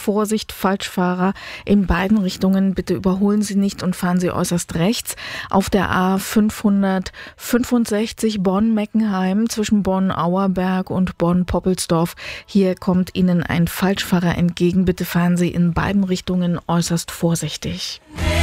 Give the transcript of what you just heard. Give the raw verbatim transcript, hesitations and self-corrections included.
Vorsicht, Falschfahrer in beiden Richtungen. Bitte überholen Sie nicht und fahren Sie äußerst rechts. Auf der A fünfhundertfünfundsechzig Bonn-Meckenheim zwischen Bonn-Auerberg und Bonn-Poppelsdorf. Hier kommt Ihnen ein Falschfahrer entgegen. Bitte fahren Sie in beiden Richtungen äußerst vorsichtig.